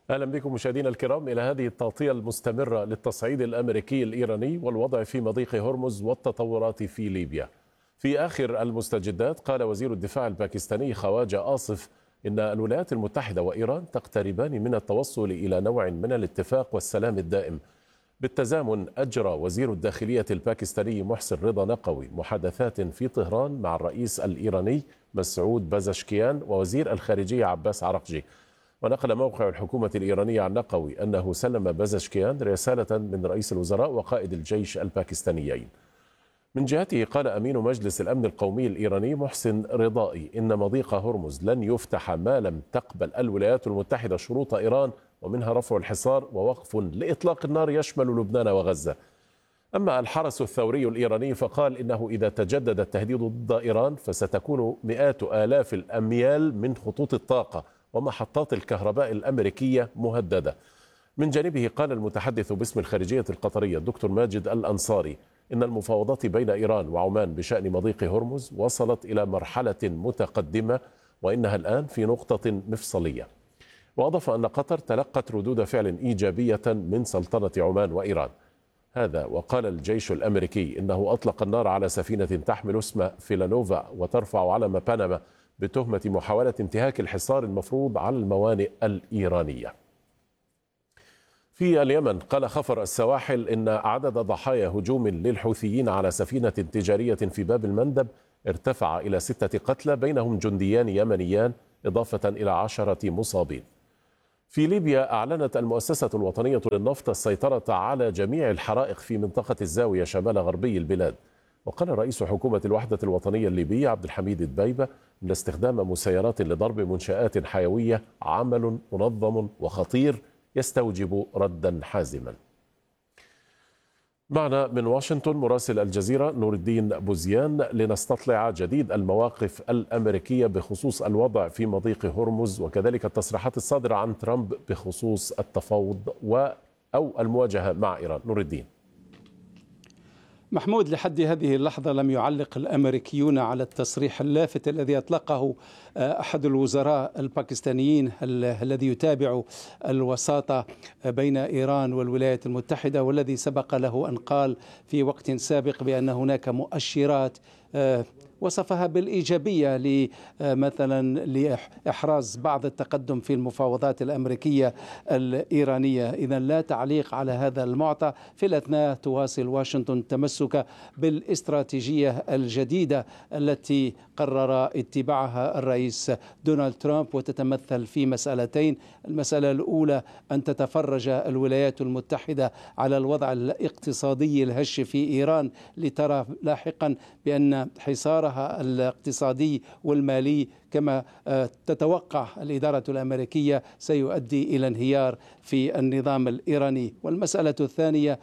أهلا بكم مشاهدينا الكرام إلى هذه التغطية المستمرة للتصعيد الأمريكي الإيراني والوضع في مضيق هرمز والتطورات في ليبيا. في آخر المستجدات قال وزير الدفاع الباكستاني خواجة آصف إن الولايات المتحدة وإيران تقتربان من التوصل إلى نوع من الاتفاق والسلام الدائم. بالتزامن أجرى وزير الداخلية الباكستاني محسن رضا نقوي محادثات في طهران مع الرئيس الإيراني مسعود بازشكيان ووزير الخارجية عباس عراقجي. ونقل موقع الحكومة الإيرانية عن نقوي أنه سلم بازشكيان رسالة من رئيس الوزراء وقائد الجيش الباكستانيين. من جهته قال أمين مجلس الأمن القومي الإيراني محسن رضائي إن مضيق هرمز لن يفتح ما لم تقبل الولايات المتحدة شروط إيران، ومنها رفع الحصار ووقف لإطلاق النار يشمل لبنان وغزة. أما الحرس الثوري الإيراني فقال إنه إذا تجدد التهديد ضد إيران فستكون مئات آلاف الأميال من خطوط الطاقة ومحطات الكهرباء الأمريكية مهددة. من جانبه قال المتحدث باسم الخارجية القطرية الدكتور ماجد الأنصاري إن المفاوضات بين إيران وعمان بشأن مضيق هرمز وصلت إلى مرحلة متقدمة وإنها الآن في نقطة مفصلية. وأضاف أن قطر تلقت ردود فعل إيجابية من سلطنة عمان وإيران. هذا وقال الجيش الأمريكي إنه أطلق النار على سفينة تحمل اسم فيلانوفا وترفع علم بنما بتهمة محاولة انتهاك الحصار المفروض على الموانئ الإيرانية. في اليمن قال خفر السواحل إن عدد ضحايا هجوم للحوثيين على سفينة تجارية في باب المندب ارتفع إلى 6 قتلى بينهم جنديان يمنيان إضافة إلى 10 مصابين. في ليبيا أعلنت المؤسسة الوطنية للنفط السيطرة على جميع الحرائق في منطقة الزاوية شمال غربي البلاد. وقال رئيس حكومة الوحدة الوطنية الليبية عبد الحميد الدبيبة إن استخدام مسيرات لضرب منشآت حيوية عمل منظم وخطير يستوجب ردا حازما. معنا من واشنطن مراسل الجزيرة نور الدين بوزيان لنستطلع جديد المواقف الأمريكية بخصوص الوضع في مضيق هرمز وكذلك التصريحات الصادرة عن ترامب بخصوص التفاوض أو المواجهة مع إيران. نور الدين. محمود، لحد هذه اللحظة لم يعلق الأمريكيون على التصريح اللافت الذي أطلقه أحد الوزراء الباكستانيين الذي يتابع الوساطة بين إيران والولايات المتحدة، والذي سبق له أن قال في وقت سابق بأن هناك مؤشرات وصفها بالإيجابية مثلا لإحراز بعض التقدم في المفاوضات الأمريكية الإيرانية. إذن لا تعليق على هذا المعطى. في الأثناء تواصل واشنطن تمسك بالاستراتيجية الجديدة التي قرر اتباعها الرئيس دونالد ترامب، وتتمثل في مسألتين. المسألة الأولى أن تتفرج الولايات المتحدة على الوضع الاقتصادي الهش في إيران لترى لاحقا بأن حصارها الاقتصادي والمالي كما تتوقع الإدارة الأمريكية سيؤدي إلى انهيار في النظام الإيراني. والمسألة الثانية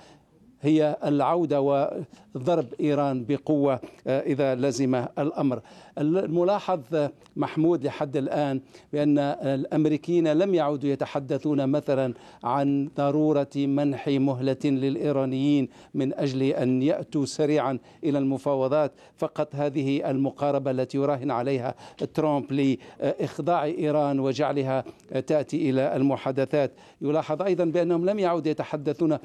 هي العودة وضرب إيران بقوة إذا لزم الأمر. الملاحظ محمود لحد الآن بأن الأمريكيين لم يعودوا يتحدثون مثلا عن ضرورة منح مهلة للإيرانيين من أجل أن يأتوا سريعا إلى المفاوضات. فقط هذه المقاربة التي يراهن عليها ترامب لإخضاع إيران وجعلها تأتي إلى المحادثات. يلاحظ أيضا بأنهم لم يعودوا يتحدثون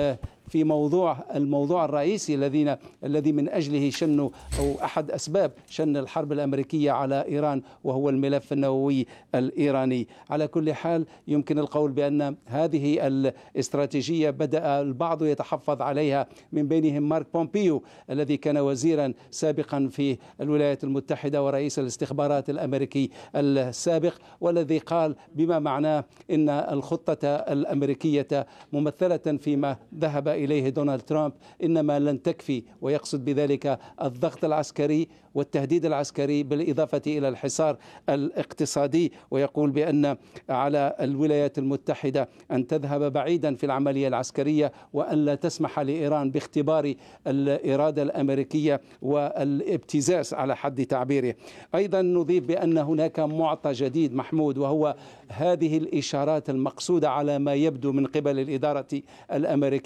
في الموضوع الرئيسي الذي من أجله شنوا أو أحد أسباب شن الحرب الأمريكية على إيران، وهو الملف النووي الإيراني. على كل حال يمكن القول بأن هذه الاستراتيجية بدأ البعض يتحفظ عليها، من بينهم مارك بومبيو الذي كان وزيرا سابقا في الولايات المتحدة ورئيس الاستخبارات الأمريكي السابق، والذي قال بما معناه إن الخطة الأمريكية ممثلة فيما ذهب إليه دونالد ترامب إنما لن تكفي، ويقصد بذلك الضغط العسكري والتهديد العسكري بالإضافة إلى الحصار الاقتصادي. ويقول بأن على الولايات المتحدة أن تذهب بعيدا في العملية العسكرية وأن لا تسمح لإيران باختبار الإرادة الأمريكية والابتزاز على حد تعبيره. أيضا نضيف بأن هناك معطى جديد محمود، وهو هذه الإشارات المقصودة على ما يبدو من قبل الإدارة الأمريكية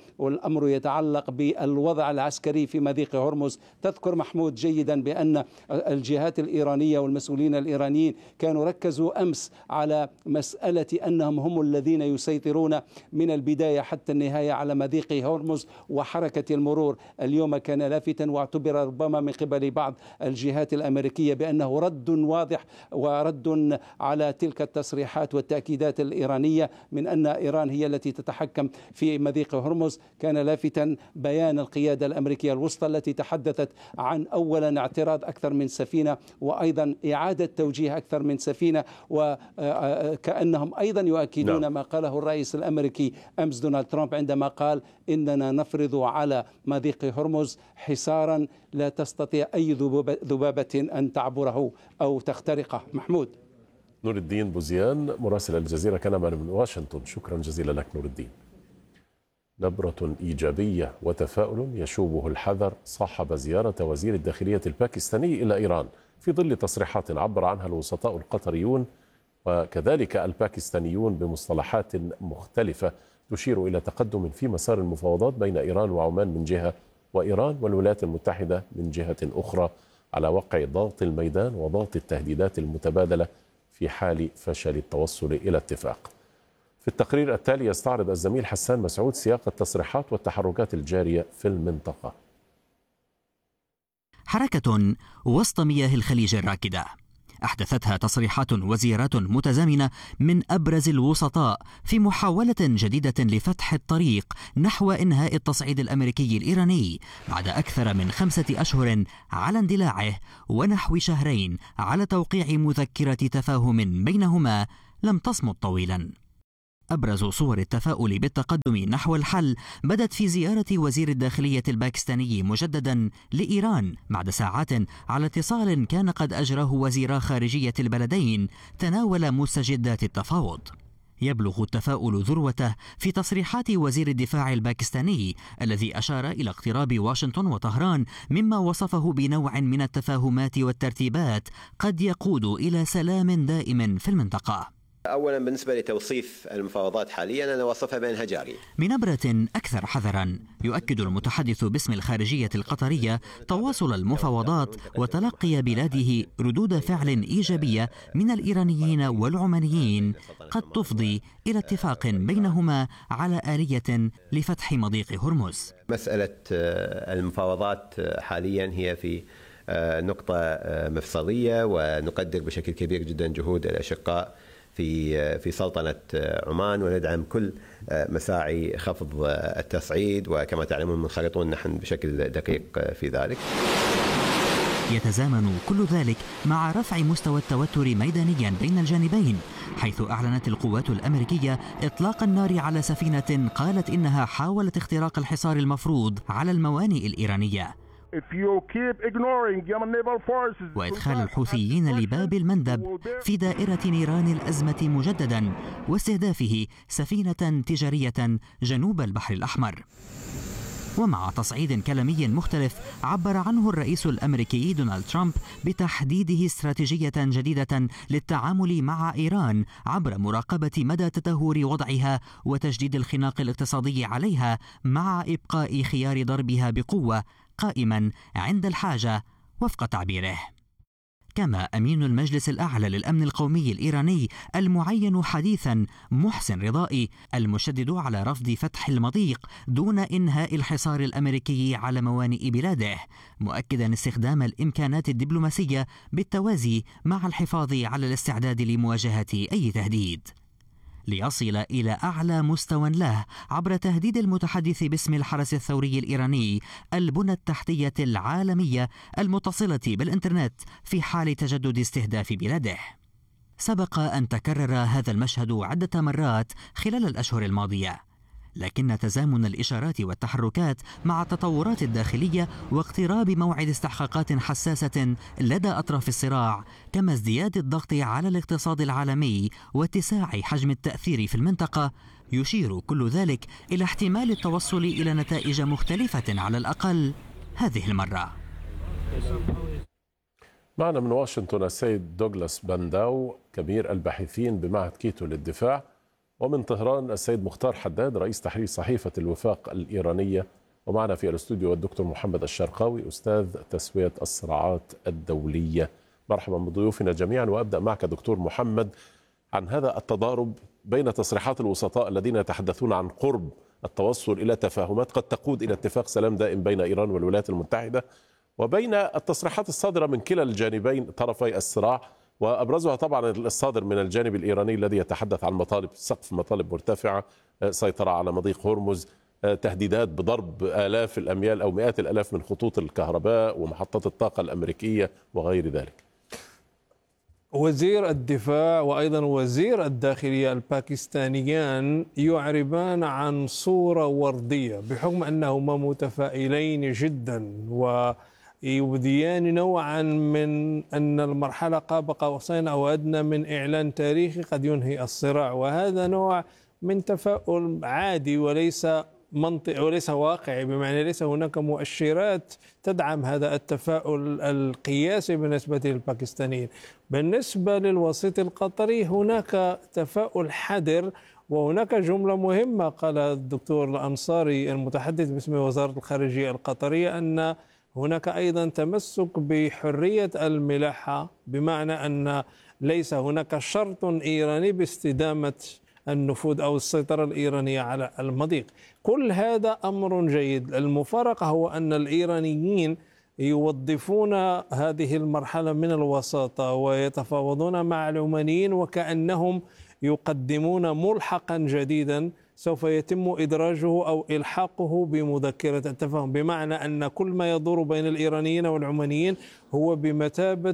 والأمر يتعلق بالوضع العسكري في مضيق هرمز. تذكر محمود جيدا بأن الجهات الإيرانية والمسؤولين الإيرانيين كانوا ركزوا أمس على مسألة أنهم هم الذين يسيطرون من البداية حتى النهاية على مضيق هرمز وحركة المرور. اليوم كان لافتا واعتبر ربما من قبل بعض الجهات الأمريكية بأنه رد واضح ورد على تلك التصريحات والتأكيدات الإيرانية من أن إيران هي التي تتحكم في مضيق هرمز. كان لافتا بيان القيادة الأمريكية الوسطى التي تحدثت عن أولا اعتراض أكثر من سفينة وأيضا إعادة توجيه أكثر من سفينة، وكأنهم أيضا يؤكدون ما قاله الرئيس الأمريكي أمس دونالد ترامب عندما قال إننا نفرض على مضيق هرمز حصارا لا تستطيع أي ذبابة أن تعبره أو تخترقه. محمود. نور الدين بوزيان مراسل الجزيرة كان معنا من واشنطن، شكرا جزيلا لك نور الدين. نبرة إيجابية وتفاؤل يشوبه الحذر صاحب زيارة وزير الداخلية الباكستاني إلى إيران في ظل تصريحات عبر عنها الوسطاء القطريون وكذلك الباكستانيون بمصطلحات مختلفة تشير إلى تقدم في مسار المفاوضات بين إيران وعمان من جهة وإيران والولايات المتحدة من جهة أخرى على وقع ضغط الميدان وضغط التهديدات المتبادلة في حال فشل التوصل إلى اتفاق. في التقرير التالي يستعرض الزميل حسان مسعود سياق التصريحات والتحركات الجارية في المنطقة. حركة وسط مياه الخليج الراكدة أحدثتها تصريحات وزيارات متزامنة من أبرز الوسطاء في محاولة جديدة لفتح الطريق نحو إنهاء التصعيد الأمريكي الإيراني بعد أكثر من 5 أشهر على اندلاعه ونحو شهرين على توقيع مذكرة تفاهم بينهما لم تصمد طويلا. أبرز صور التفاؤل بالتقدم نحو الحل بدت في زيارة وزير الداخلية الباكستاني مجددا لإيران بعد ساعات على اتصال كان قد أجراه وزيرا خارجية البلدين تناول مستجدات التفاوض. يبلغ التفاؤل ذروته في تصريحات وزير الدفاع الباكستاني الذي أشار إلى اقتراب واشنطن وطهران مما وصفه بنوع من التفاهمات والترتيبات قد يقود إلى سلام دائم في المنطقة. أولا بالنسبة لتوصيف المفاوضات حاليا أنا وصفها بأنها جارية. بنبرة أكثر حذرا يؤكد المتحدث باسم الخارجية القطرية تواصل المفاوضات وتلقي بلاده ردود فعل إيجابية من الإيرانيين والعمانيين قد تفضي إلى اتفاق بينهما آلية لفتح مضيق هرمز. مسألة المفاوضات حاليا هي في نقطة مفصلية، ونقدر بشكل كبير جدا جهود الأشقاء في سلطنة عمان، وندعم كل مساعي خفض التصعيد، وكما تعلمون منخرطون نحن بشكل دقيق في ذلك. يتزامن كل ذلك مع رفع مستوى التوتر ميدانيا بين الجانبين، حيث أعلنت القوات الأمريكية إطلاق النار على سفينة قالت إنها حاولت اختراق الحصار المفروض على الموانئ الإيرانية، وإدخال الحوثيين لباب المندب في دائرة نيران الأزمة مجددا، واستهدافه سفينة تجارية جنوب البحر الأحمر. ومع تصعيد كلامي مختلف عبر عنه الرئيس الأمريكي دونالد ترامب بتحديده استراتيجية جديدة للتعامل مع إيران عبر مراقبة مدى تدهور وضعها وتجديد الخناق الاقتصادي عليها مع إبقاء خيار ضربها بقوة قائما عند الحاجة وفق تعبيره. كما أمين المجلس الأعلى للأمن القومي الإيراني المعين حديثا محسن رضائي المشدد على رفض فتح المضيق دون إنهاء الحصار الأمريكي على موانئ بلاده، مؤكدا استخدام الإمكانات الدبلوماسية بالتوازي مع الحفاظ على الاستعداد لمواجهة أي تهديد، ليصل إلى أعلى مستوى له عبر تهديد المتحدث باسم الحرس الثوري الإيراني البنى التحتية العالمية المتصلة بالإنترنت في حال تجدد استهداف بلاده. سبق أن تكرر هذا المشهد عدة مرات خلال الأشهر الماضية، لكن تزامن الإشارات والتحركات مع التطورات الداخلية واقتراب موعد استحقاقات حساسة لدى أطراف الصراع، كما ازدياد الضغط على الاقتصاد العالمي واتساع حجم التأثير في المنطقة، يشير كل ذلك إلى احتمال التوصل إلى نتائج مختلفة على الأقل هذه المرة. معنا من واشنطن السيد دوغلاس بانداو كبير الباحثين بمعهد كيتو للدفاع، ومن طهران السيد مختار حداد رئيس تحرير صحيفة الوفاق الإيرانية، ومعنا في الاستوديو الدكتور محمد الشرقاوي أستاذ تسوية الصراعات الدولية. مرحبا بضيوفنا جميعا، وأبدأ معك دكتور محمد عن هذا التضارب بين تصريحات الوسطاء الذين يتحدثون عن قرب التوصل إلى تفاهمات قد تقود إلى اتفاق سلام دائم بين إيران والولايات المتحدة، وبين التصريحات الصادرة من كلا الجانبين طرفي الصراع، وأبرزها طبعا الصادر من الجانب الإيراني الذي يتحدث عن مطالب سقف مطالب مرتفعة، سيطرة على مضيق هرمز، تهديدات بضرب آلاف الأميال أو مئات الآلاف من خطوط الكهرباء ومحطات الطاقة الأمريكية وغير ذلك. وزير الدفاع وأيضا وزير الداخلية الباكستانيان يعربان عن صورة وردية بحكم أنهما متفائلين جدا ويبديان نوعا من أن المرحلة قاب قوسين أو أدنى من إعلان تاريخي قد ينهي الصراع، وهذا نوع من تفاؤل عادي وليس منطقي وليس واقعي، بمعنى ليس هناك مؤشرات تدعم هذا التفاؤل القياسي بالنسبة للباكستانيين. بالنسبة للوسيط القطري هناك تفاؤل حذر، وهناك جملة مهمة قال الدكتور الأنصاري المتحدث باسم وزارة الخارجية القطرية أن هناك أيضا تمسك بحرية الملاحة، بمعنى أن ليس هناك شرط إيراني باستدامة النفوذ أو السيطرة الإيرانية على المضيق. كل هذا أمر جيد. المفارقة هو أن الإيرانيين يوظفون هذه المرحلة من الوساطة ويتفاوضون مع العمانيين وكأنهم يقدمون ملحقا جديدا سوف يتم إدراجه أو إلحاقه بمذكرة التفاهم، بمعنى أن كل ما يدور بين الإيرانيين والعمانيين هو بمثابة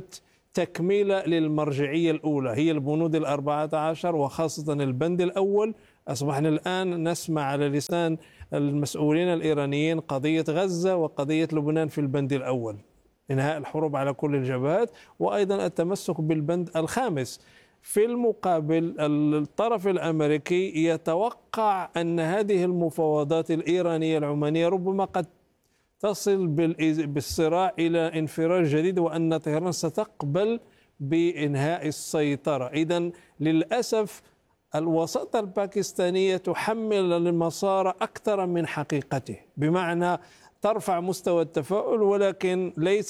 تكملة للمرجعية الأولى، هي البنود 14 وخاصة البند الأول. أصبحنا الآن نسمع على لسان المسؤولين الإيرانيين قضية غزة وقضية لبنان في البند الأول، إنهاء الحروب على كل الجبهات، وأيضا التمسك بالبند الخامس. في المقابل الطرف الأمريكي يتوقع أن هذه المفاوضات الإيرانية العمانية ربما قد تصل بالصراع إلى انفراج جديد، وأن طهران ستقبل بإنهاء السيطرة. إذن للأسف الوساطة الباكستانية تحمل المسار أكثر من حقيقته، بمعنى ترفع مستوى التفاؤل ولكن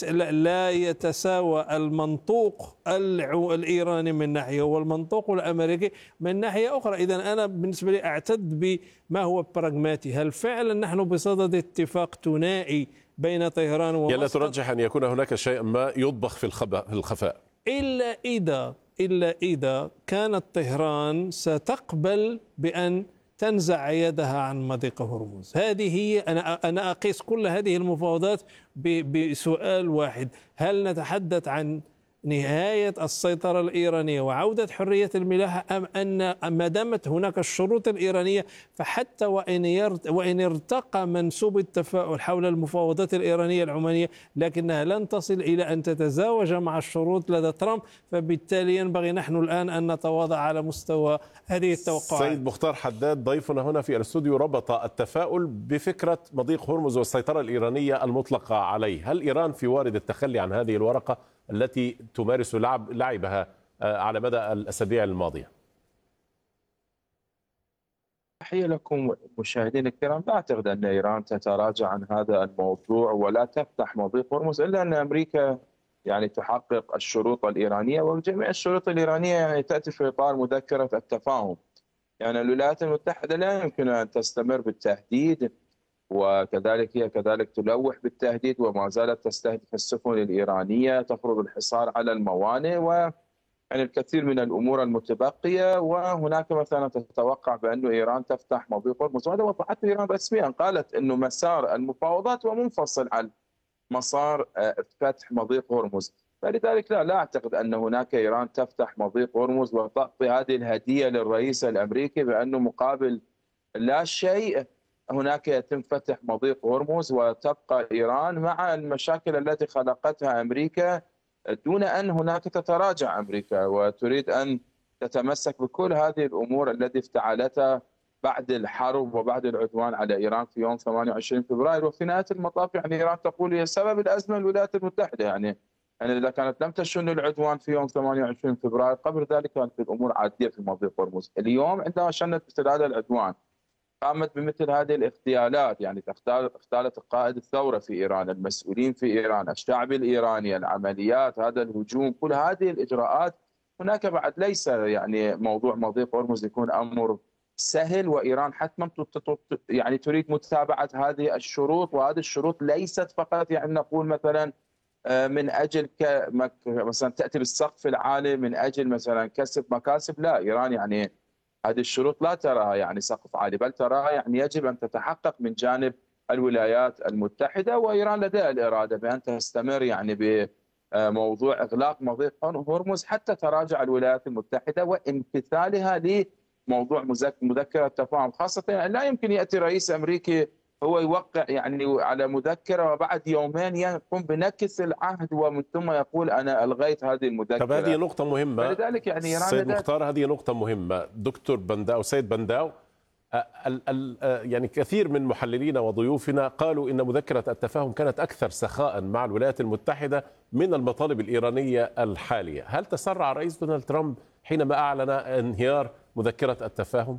لا يتساوى المنطوق الإيراني من ناحية والمنطوق الأمريكي من ناحية أخرى. إذن أنا بالنسبة لي أعتد بما هو براغماتي. هل فعلا نحن بصدد اتفاق ثنائي بين طهران ومسقط؟ لا ترجح أن يكون هناك شيء ما يطبخ في الخفاء إلا إذا كانت طهران ستقبل بأن تنزع يدها عن مضيق هرمز. هذه هي أنا أقيس كل هذه المفاوضات بسؤال واحد: هل نتحدث عن نهاية السيطرة الإيرانية وعودة حرية الملاحة، أم أن ما دامت هناك الشروط الإيرانية فحتى وإن ارتقى منسوب التفاؤل حول المفاوضات الإيرانية العمانية لكنها لن تصل إلى أن تتزاوج مع الشروط لدى ترامب، فبالتالي ينبغي نحن الآن أن نتواضع على مستوى هذه التوقعات. سيد مختار حداد ضيفنا هنا في الاستوديو ربط التفاؤل بفكرة مضيق هرمز والسيطرة الإيرانية المطلقة عليه. هل إيران في وارد التخلي عن هذه الورقة التي تمارس لعبها على مدى الأسابيع الماضية؟ تحية لكم مشاهدينا الكرام. لا أعتقد أن إيران تتراجع عن هذا الموضوع ولا تفتح مضيق هرمز، إلا أن أمريكا تحقق الشروط الإيرانية، وجميع الشروط الإيرانية تأتي في إطار مذكرة التفاهم. الولايات المتحدة لا يمكن أن تستمر بالتهديد، وكذلك هي كذلك تلوح بالتهديد وما زالت تستهدف السفن الإيرانية، تفرض الحصار على الموانئ الكثير من الأمور المتبقية. وهناك مثلا تتوقع بأن إيران تفتح مضيق هرمز، وهذا وضعته إيران رسميا، قالت أنه مسار المفاوضات هو منفصل عن مسار فتح مضيق هرمز. فلذلك لا أعتقد أن هناك إيران تفتح مضيق هرمز وتعطي هذه الهدية للرئيس الأمريكي بأنه مقابل لا شيء هناك يتم فتح مضيق هرمز، وتبقى إيران مع المشاكل التي خلقتها أمريكا دون أن هناك تتراجع أمريكا وتريد أن تتمسك بكل هذه الأمور التي افتعلتها بعد الحرب وبعد العدوان على إيران في يوم 28 فبراير. وفي نهاية المطاف إيران تقول هي سبب الأزمة الولايات المتحدة. يعني إذا كانت لم تشن العدوان في يوم 28 فبراير قبل ذلك كانت الأمور عادية في مضيق هرمز. اليوم عندما شنت مثل هذا العدوان قامت بمثل هذه الاغتيالات، يعني اغتالت قائد الثورة في إيران، المسؤولين في إيران، الشعب الإيراني، العمليات، هذا الهجوم، كل هذه الإجراءات. هناك بعد ليس يعني موضوع مضيق هرمز يكون أمر سهل، وإيران حتما يعني تريد متابعة هذه الشروط، وهذه الشروط ليست فقط يعني نقول مثلا من أجل مثلا تأتي بالسقف العالي من أجل مثلا كسب مكاسب، لا. إيران يعني هذه الشروط لا تراها يعني سقف عالي، بل تراها يعني يجب أن تتحقق من جانب الولايات المتحدة، وإيران لديها الإرادة بأن تستمر يعني بموضوع إغلاق مضيق هرمز حتى تراجع الولايات المتحدة وامتثالها لموضوع مذكرة تفاهم، خاصة يعني لا يمكن يأتي رئيس أمريكي هو يوقع يعني على مذكرة وبعد يومين يقوم بنكس العهد ومن ثم يقول أنا ألغيت هذه المذكرة. طب هذه نقطة مهمة. فلذلك يعني إيران سيد مختار، هذه نقطة مهمة. دكتور بنداو، سيد بنداو، يعني كثير من محللين وضيوفنا قالوا إن مذكرة التفاهم كانت أكثر سخاء مع الولايات المتحدة من المطالب الإيرانية الحالية. هل تسرع رئيس دونالد ترامب حينما أعلن انهيار مذكرة التفاهم؟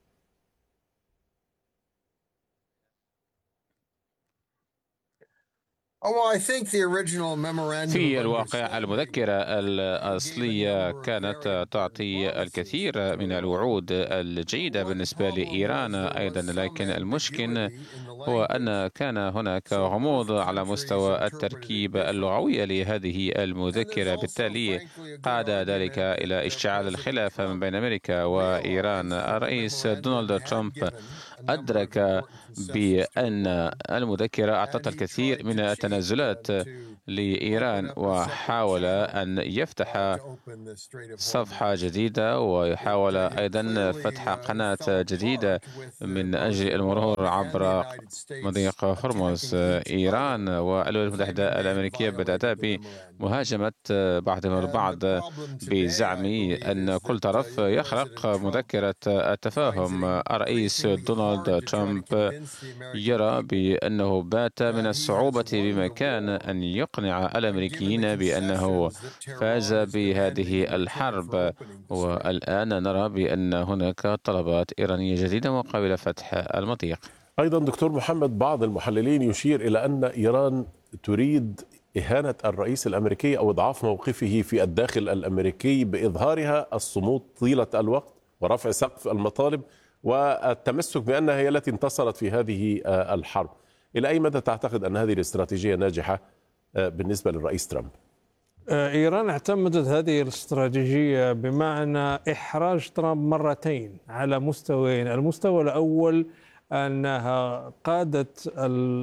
في الواقع المذكرة الأصلية كانت تعطي الكثير من الوعود الجيدة بالنسبة لإيران أيضا، لكن المشكل هو أن كان هناك غموض على مستوى التركيب اللغوي لهذه المذكرة، بالتالي قاد ذلك إلى اشتعال الخلاف من بين أمريكا وإيران. الرئيس دونالد ترامب أدرك بأن المذكرة أعطت الكثير من التنازلات لإيران، وحاول أن يفتح صفحة جديدة ويحاول أيضا فتح قناة جديدة من أجل المرور عبر مضيق هرمز. إيران والولايات المتحدة الأمريكية بدأتا بمهاجمة بعضهم البعض بزعم أن كل طرف يخلق مذكرة التفاهم. الرئيس دونالد ترامب يرى بأنه بات من الصعوبة بمكان أن يقنع الأمريكيين بأنه فاز بهذه الحرب، والآن نرى بأن هناك طلبات إيرانية جديدة مقابل فتح المضيق. أيضا دكتور محمد، بعض المحللين يشير إلى أن إيران تريد إهانة الرئيس الأمريكي أو إضعاف موقفه في الداخل الأمريكي بإظهارها الصمود طيلة الوقت ورفع سقف المطالب والتمسك بأنها هي التي انتصرت في هذه الحرب. إلى أي مدى تعتقد أن هذه الاستراتيجية ناجحة بالنسبة للرئيس ترامب؟ إيران اعتمدت هذه الاستراتيجية بمعنى إحراج ترامب مرتين على مستويين. المستوى الأول أنها قادت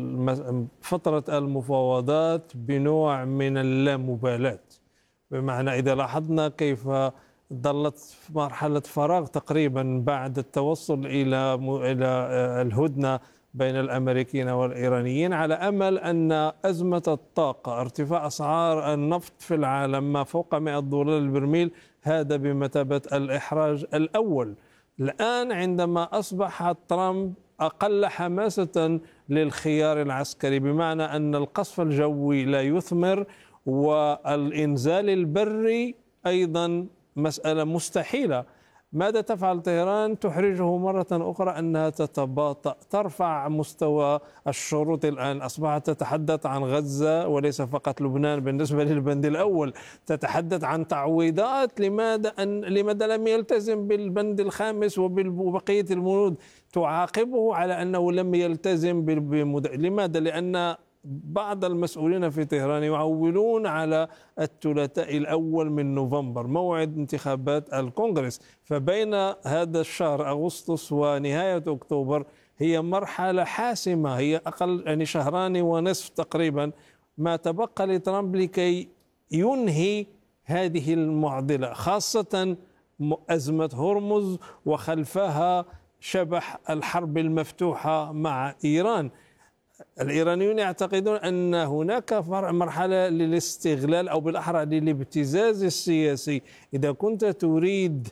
فترة المفاوضات بنوع من اللامبالاة، بمعنى إذا لاحظنا كيف ظلت في مرحلة فراغ تقريبا بعد التوصل إلى الهدنة بين الأمريكيين والإيرانيين، على أمل أن أزمة الطاقة، ارتفاع أسعار النفط في العالم ما فوق $100 البرميل، هذا بمثابة الإحراج الأول. الآن عندما أصبح ترامب أقل حماسة للخيار العسكري، بمعنى أن القصف الجوي لا يثمر والإنزال البري أيضا مسألة مستحيلة، ماذا تفعل طهران؟ تحرجه مرة أخرى أنها تتباطأ، ترفع مستوى الشروط. الآن أصبحت تتحدث عن غزة وليس فقط لبنان بالنسبة للبند الأول، تتحدث عن تعويضات. لماذا لم يلتزم بالبند الخامس وبقية البنود؟ تعاقبه على أنه لم يلتزم لماذا؟ لأن بعض المسؤولين في طهران يعولون على الثلاثاء الأول من نوفمبر، موعد انتخابات الكونغرس، فبين هذا الشهر أغسطس ونهاية أكتوبر هي مرحلة حاسمة، هي أقل يعني شهران ونصف تقريبا ما تبقى لترامب لكي ينهي هذه المعضلة، خاصة أزمة هرمز وخلفها شبح الحرب المفتوحة مع إيران. الإيرانيون يعتقدون أن هناك مرحلة للاستغلال أو بالأحرى للابتزاز السياسي. إذا كنت تريد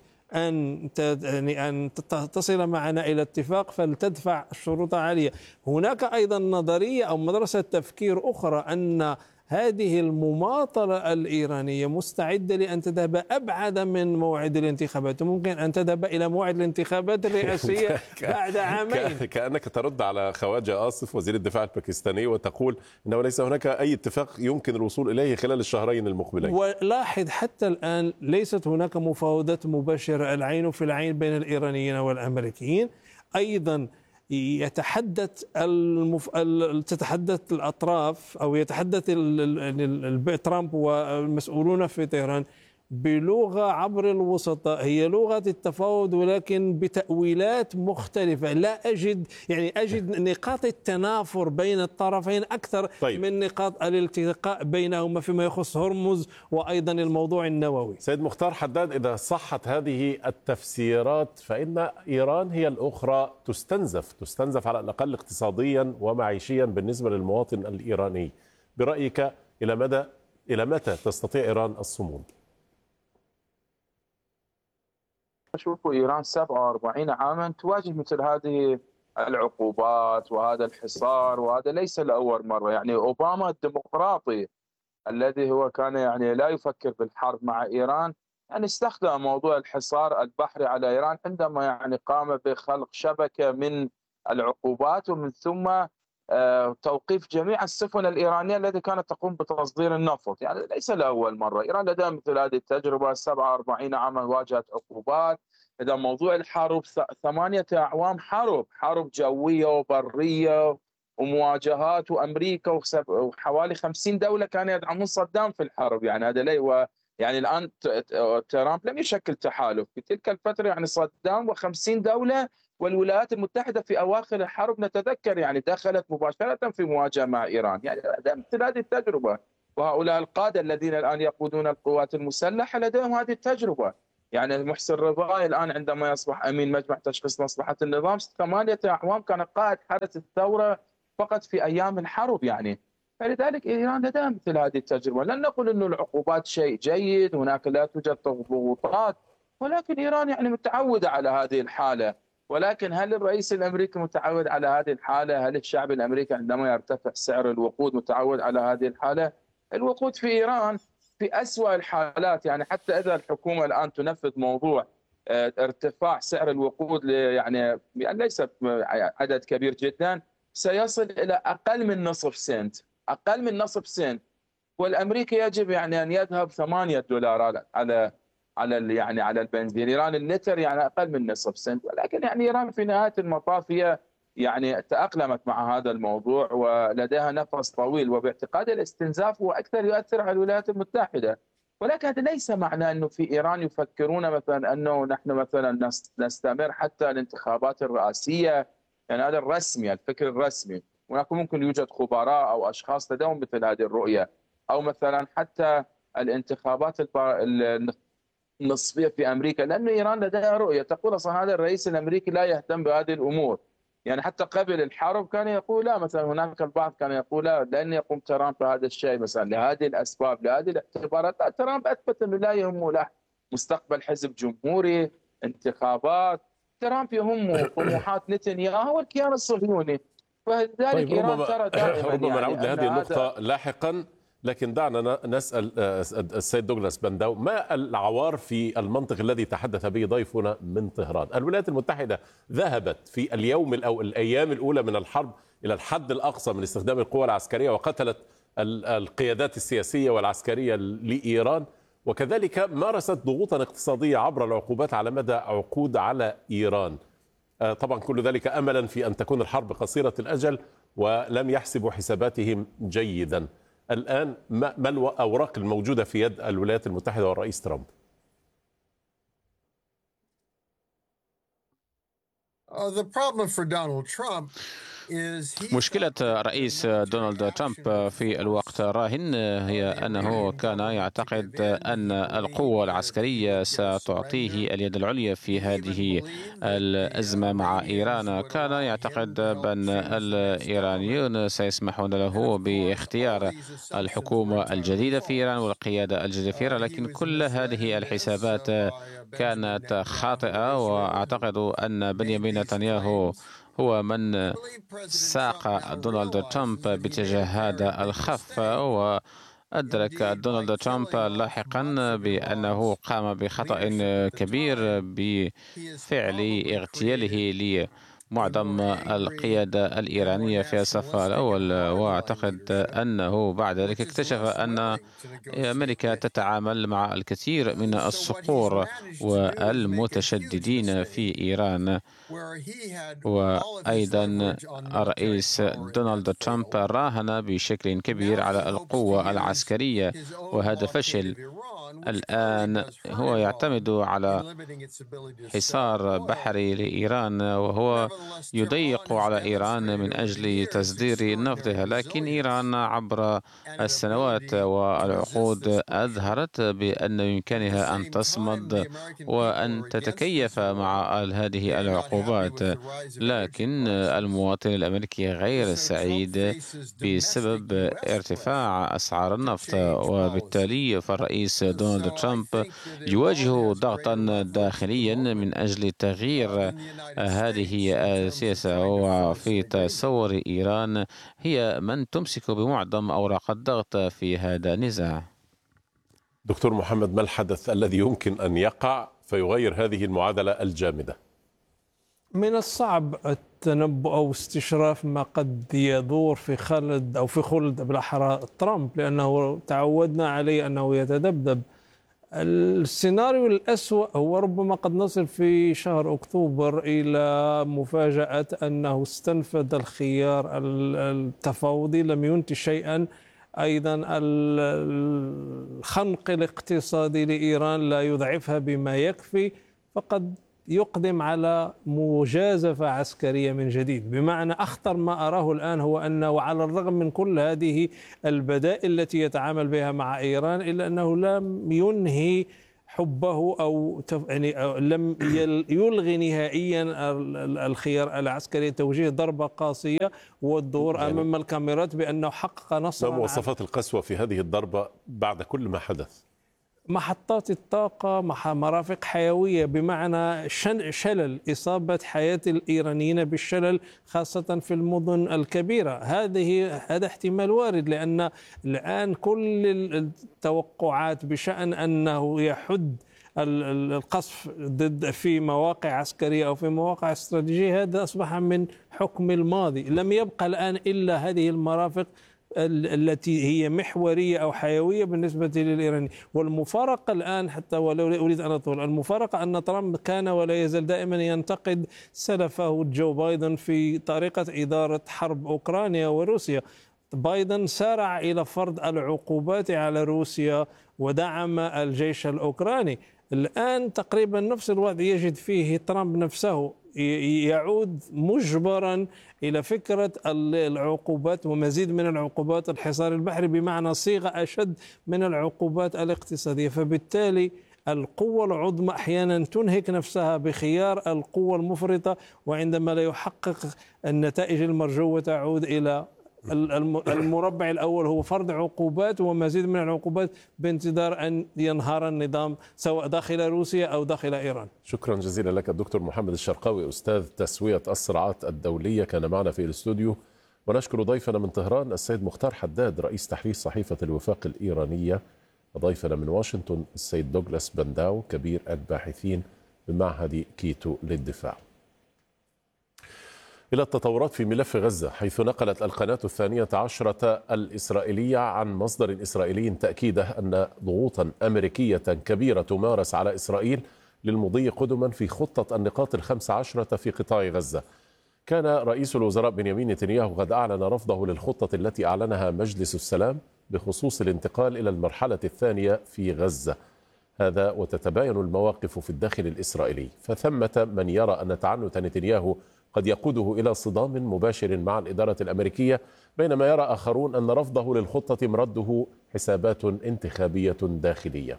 أن تصل معنا إلى اتفاق فلتدفع الشروط عالية. هناك أيضا نظرية أو مدرسة تفكير أخرى أن هذه المماطلة الإيرانية مستعدة لأن تذهب أبعد من موعد الانتخابات، وممكن أن تذهب إلى موعد الانتخابات الرئاسية بعد عامين. كأنك ترد على خواجة آصف وزير الدفاع الباكستاني وتقول أنه ليس هناك أي اتفاق يمكن الوصول إليه خلال الشهرين المقبلين. ولاحظ حتى الآن ليست هناك مفاوضات مباشرة العين في العين بين الإيرانيين والأمريكيين. أيضا تتحدث الأطراف أو يتحدث ترامب والمسؤولون في طهران بلغة عبر الوسطاء، هي لغة التفاوض ولكن بتأويلات مختلفة. لا أجد نقاط التنافر بين الطرفين أكثر من نقاط الالتقاء بينهما فيما يخص هرمز وأيضا الموضوع النووي. سيد مختار حداد، إذا صحت هذه التفسيرات فإن إيران هي الأخرى تستنزف على الأقل اقتصاديا ومعيشيا بالنسبة للمواطن الإيراني. برأيك إلى متى تستطيع إيران الصمود؟ شوفوا، إيران 47 عاما تواجه مثل هذه العقوبات وهذا الحصار، وهذا ليس لأول مرة. يعني أوباما الديمقراطي الذي هو كان لا يفكر بالحرب مع إيران استخدم موضوع الحصار البحري على إيران عندما قام بخلق شبكة من العقوبات، ومن ثم توقيف جميع السفن الإيرانية التي كانت تقوم بتصدير النفط. ليس لأول مرة إيران لديها مثل هذه التجربة. 47 عاما واجهت عقوبات. إذا موضوع الحرب 8 أعوام حرب جوية وبرية ومواجهات، وأمريكا وحوالي 50 دولة كانوا يدعمون صدام في الحرب. هذا ليه الآن ترامب لم يشكل تحالف في تلك الفترة. صدام و50 دولة والولايات المتحدة في أواخر الحرب نتذكر دخلت مباشرة في مواجهة مع إيران. مثل هذه التجربة، وهؤلاء القادة الذين الآن يقودون القوات المسلحة لديهم هذه التجربة. محسن رضاي الآن عندما يصبح أمين مجمع تشخيص مصلحة النظام 8 أعوام كان قائد حدث الثورة فقط في أيام الحرب. فلذلك إيران لديها مثل هذه التجربة. لن نقول أن العقوبات شيء جيد، هناك لا توجد ضغوطات، ولكن إيران متعودة على هذه الحالة. ولكن هل الرئيس الأمريكي متعود على هذه الحالة؟ هل الشعب الأمريكي عندما يرتفع سعر الوقود متعود على هذه الحالة؟ الوقود في إيران في أسوأ الحالات، حتى إذا الحكومة الآن تنفذ موضوع ارتفاع سعر الوقود ليس عدد كبير جدا، سيصل إلى أقل من نصف سنت. والأمريكي يجب أن يذهب $8 على البنزين. إيران اللتر أقل من نصف سنت. ولكن إيران في نهاية المطاف هي تأقلمت مع هذا الموضوع ولديها نفس طويل، وباعتقاد الاستنزاف هو أكثر يؤثر على الولايات المتحدة. ولكن هذا ليس معناه أنه في إيران يفكرون مثلا أنه نحن مثلا نستمر حتى الانتخابات الرئاسية. هذا الرسمي، الفكر الرسمي. هناك ممكن يوجد خبراء أو أشخاص لديهم مثل هذه الرؤية، أو مثلا حتى الانتخابات النصفية في أمريكا، لأن إيران لديها رؤية تقول أصلا هذا الرئيس الأمريكي لا يهتم بهذه الأمور. حتى قبل الحرب كان يقول لا، مثلا هناك البعض كان يقول لا، لأن يقوم ترامب بهذا الشيء مثلا لهذه الأسباب، لهذه الاعتبارات. ترامب أثبت أنه لا يهمه لا مستقبل حزب جمهوري، انتخابات. ترامب يهمه طموحات نتنياهو والكيان الصهيوني. فلذلك إيران ترى دائما ربما نعود لهذه النقطة لاحقا، لكن دعنا نسأل السيد دوغلاس بنداو، ما العوار في المنطق الذي تحدث به ضيفنا من طهران؟ الولايات المتحدة ذهبت في اليوم أو الأيام الأولى من الحرب إلى الحد الأقصى من استخدام القوى العسكرية، وقتلت القيادات السياسية والعسكرية لإيران، وكذلك مارست ضغوطا اقتصادية عبر العقوبات على مدى عقود على إيران. طبعا كل ذلك أملا في أن تكون الحرب قصيرة الأجل، ولم يحسبوا حساباتهم جيدا. الآن ما الأوراق الموجودة في يد الولايات المتحدة والرئيس ترامب؟ مشكلة رئيس دونالد ترامب في الوقت الراهن هي أنه كان يعتقد أن القوة العسكرية ستعطيه اليد العليا في هذه الأزمة مع إيران. كان يعتقد بأن الإيرانيون سيسمحون له باختيار الحكومة الجديدة في إيران والقيادة الجديدة في إيران، لكن كل هذه الحسابات كانت خاطئة، وأعتقد أن بنيامين نتنياهو هو من ساق دونالد ترامب باتجاه هذا الخف، وأدرك دونالد ترامب لاحقا بأنه قام بخطأ كبير بفعل اغتياله لمعظم القيادة الإيرانية في الصف الأول. وأعتقد أنه بعد ذلك اكتشف أن أمريكا تتعامل مع الكثير من الصقور والمتشددين في إيران. وأيضا الرئيس دونالد ترامب راهن بشكل كبير على القوة العسكرية، وهذا فشل. الآن هو يعتمد على حصار بحري لإيران، وهو يضيق على إيران من أجل تصدير نفطها. لكن إيران عبر السنوات والعقود أظهرت بأن بإمكانها أن تصمد وأن تتكيف مع هذه العقوبات. لكن المواطن الأمريكي غير سعيد بسبب ارتفاع أسعار النفط، وبالتالي فالرئيس دونالد ترامب يواجه ضغطا داخليا من أجل تغيير هذه السياسة. وفي تصور إيران هي من تمسك بمعظم أوراق الضغط في هذا النزاع. دكتور محمد، ما الحدث الذي يمكن أن يقع فيغير هذه المعادلة الجامدة؟ من الصعب التنبؤ أو استشراف ما قد يدور في خلد أو في خلد بالأحرى ترامب، لأنه تعودنا عليه أنه يتذبذب. السيناريو الأسوأ هو ربما قد نصل في شهر أكتوبر إلى مفاجأة أنه استنفذ الخيار التفاوضي، لم ينتج شيئا. أيضا الخنق الاقتصادي لإيران لا يضعفها بما يكفي، فقد يقدم على مجازفة عسكرية من جديد. بمعنى أخطر ما أراه الآن هو أنه على الرغم من كل هذه البدائل التي يتعامل بها مع إيران، إلا أنه لم ينهي حبه أو لم يلغي نهائيا الخيار العسكري، توجيه ضربة قاسية والظهور أمام الكاميرات بأنه حقق نصرا. ما مواصفات القسوة في هذه الضربة بعد كل ما حدث؟ محطات الطاقة، مرافق حيوية، بمعنى شلل، إصابة حياة الإيرانيين بالشلل خاصة في المدن الكبيرة. هذا احتمال وارد، لأن الآن كل التوقعات بشأن أنه يحد القصف ضد في مواقع عسكرية أو في مواقع استراتيجية هذا أصبح من حكم الماضي. لم يبقى الآن إلا هذه المرافق التي هي محورية أو حيوية بالنسبة للإيراني. والمفارقة الآن، حتى ولو أريد أن أطول، المفارقة أن ترامب كان ولا يزال دائما ينتقد سلفه جو بايدن في طريقة إدارة حرب أوكرانيا وروسيا. بايدن سارع إلى فرض العقوبات على روسيا ودعم الجيش الأوكراني. الآن تقريبا نفس الوضع يجد فيه ترامب نفسه، يعود مجبرا إلى فكرة العقوبات ومزيد من العقوبات، الحصار البحري بمعنى صيغة أشد من العقوبات الاقتصادية. فبالتالي القوة العظمى أحيانا تنهك نفسها بخيار القوة المفرطة، وعندما لا يحقق النتائج المرجوة تعود إلى المربع الأول، هو فرض عقوبات ومزيد من العقوبات بانتظار أن ينهار النظام سواء داخل روسيا أو داخل إيران. شكرا جزيلا لك الدكتور محمد الشرقاوي، أستاذ تسوية الصراعات الدولية، كان معنا في الاستوديو. ونشكر ضيفنا من طهران السيد مختار حداد رئيس تحرير صحيفة الوفاق الإيرانية، وضيفنا من واشنطن السيد دوغلاس بنداو كبير الباحثين بمعهد كيتو للدفاع. إلى التطورات في ملف غزة، حيث نقلت القناة 12 الإسرائيلية عن مصدر إسرائيلي تأكيده أن ضغوطا أمريكية كبيرة تمارس على إسرائيل للمضي قدما في خطة النقاط 15 في قطاع غزة. كان رئيس الوزراء بنيامين نتنياهو قد أعلن رفضه للخطة التي أعلنها مجلس السلام بخصوص الانتقال إلى المرحلة الثانية في غزة. هذا وتتباين المواقف في الداخل الإسرائيلي، فثمة من يرى أن تعنت نتنياهو قد يقوده إلى صدام مباشر مع الإدارة الأمريكية، بينما يرى آخرون أن رفضه للخطة مرده حسابات انتخابية داخلية.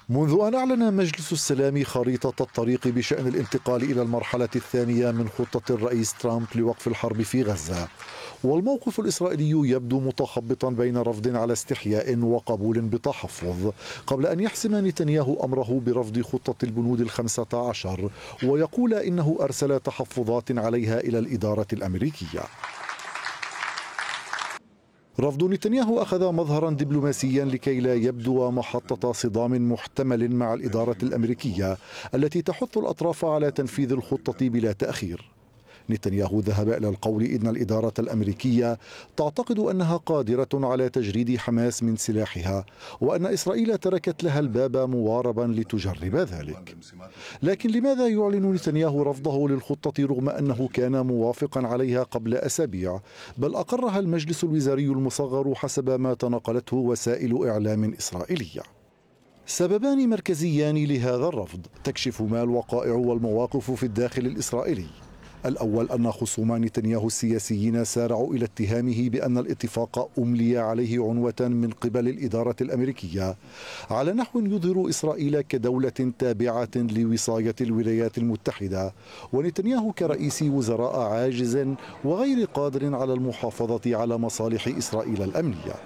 منذ أن أعلن مجلس السلام خريطة الطريق بشأن الانتقال إلى المرحلة الثانية من خطة الرئيس ترامب لوقف الحرب في غزة، والموقف الإسرائيلي يبدو متخبطا بين رفض على استحياء وقبول بتحفظ، قبل أن يحسم نتنياهو أمره برفض خطة البنود 15 ويقول إنه أرسل تحفظات عليها إلى الإدارة الأمريكية. رفض نتنياهو أخذ مظهرا دبلوماسيا لكي لا يبدو محطة صدام محتمل مع الإدارة الأمريكية التي تحث الأطراف على تنفيذ الخطة بلا تأخير. نتنياهو ذهب إلى القول إن الإدارة الأمريكية تعتقد أنها قادرة على تجريد حماس من سلاحها، وأن إسرائيل تركت لها الباب مواربا لتجرب ذلك. لكن لماذا يعلن نتنياهو رفضه للخطة رغم أنه كان موافقا عليها قبل أسابيع، بل أقرها المجلس الوزاري المصغر حسب ما تناقلته وسائل إعلام إسرائيلية؟ سببان مركزيان لهذا الرفض تكشف ما الوقائع والمواقف في الداخل الإسرائيلي. الأول أن خصوم نتنياهو السياسيين سارعوا إلى اتهامه بأن الاتفاق أملي عليه عنوة من قبل الإدارة الأمريكية على نحو يظهر إسرائيل كدولة تابعة لوصاية الولايات المتحدة، ونتنياهو كرئيس وزراء عاجز وغير قادر على المحافظة على مصالح إسرائيل الأمنية.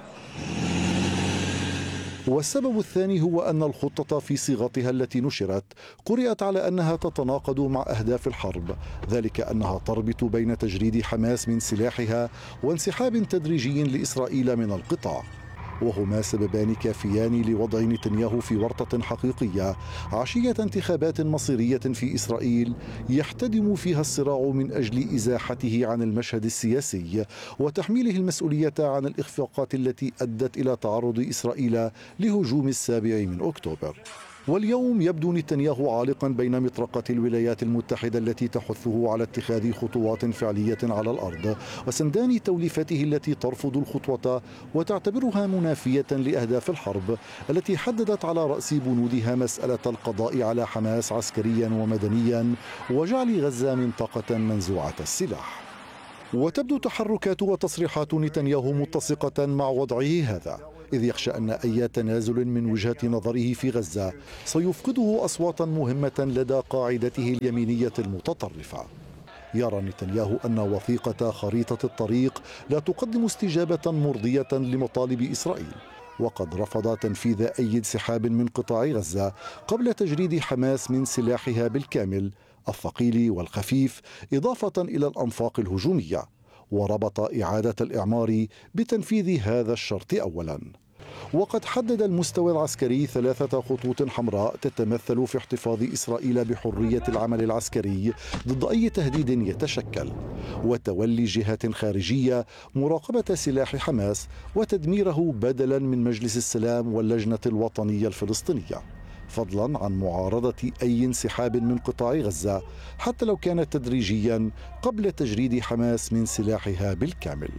والسبب الثاني هو أن الخطة في صيغتها التي نشرت قرأت على أنها تتناقض مع أهداف الحرب، ذلك أنها تربط بين تجريد حماس من سلاحها وانسحاب تدريجي لإسرائيل من القطاع، وهما سببان كافيان لوضع نتنياهو في ورطة حقيقية عشية انتخابات مصيرية في إسرائيل يحتدم فيها الصراع من أجل إزاحته عن المشهد السياسي وتحميله المسؤولية عن الإخفاقات التي أدت إلى تعرض إسرائيل لهجوم 7 أكتوبر. واليوم يبدو نتنياهو عالقا بين مطرقة الولايات المتحدة التي تحثه على اتخاذ خطوات فعلية على الأرض، وسندان توليفاته التي ترفض الخطوة وتعتبرها منافية لأهداف الحرب التي حددت على رأس بنودها مسألة القضاء على حماس عسكريا ومدنيا وجعل غزة منطقة منزوعة السلاح. وتبدو تحركات وتصريحات نتنياهو متسقة مع وضعه هذا، إذ يخشى أن أي تنازل من وجهة نظره في غزة سيفقده أصواتا مهمة لدى قاعدته اليمينية المتطرفة. يرى نتنياهو أن وثيقة خريطة الطريق لا تقدم استجابة مرضية لمطالب إسرائيل، وقد رفض تنفيذ أي انسحاب من قطاع غزة قبل تجريد حماس من سلاحها بالكامل الثقيل والخفيف، إضافة إلى الأنفاق الهجومية، وربط إعادة الإعمار بتنفيذ هذا الشرط أولا. وقد حدد المستوى العسكري 3 خطوط حمراء تتمثل في احتفاظ إسرائيل بحرية العمل العسكري ضد أي تهديد يتشكل، وتولي جهات خارجية مراقبة سلاح حماس وتدميره بدلا من مجلس السلام واللجنة الوطنية الفلسطينية، فضلا عن معارضة أي انسحاب من قطاع غزة حتى لو كان تدريجيا قبل تجريد حماس من سلاحها بالكامل.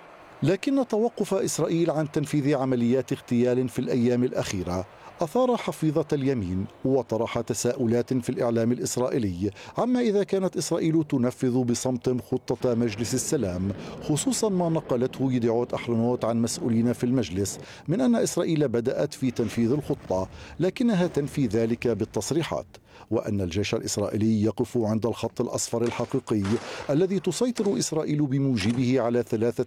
لكن توقف إسرائيل عن تنفيذ عمليات اغتيال في الأيام الأخيرة أثار حفيظة اليمين وطرح تساؤلات في الإعلام الإسرائيلي عما إذا كانت إسرائيل تنفذ بصمت خطة مجلس السلام، خصوصا ما نقلته يدعوت أحرنوت عن مسؤولين في المجلس من أن إسرائيل بدأت في تنفيذ الخطة لكنها تنفي ذلك بالتصريحات، وأن الجيش الإسرائيلي يقف عند الخط الأصفر الحقيقي الذي تسيطر إسرائيل بموجبه على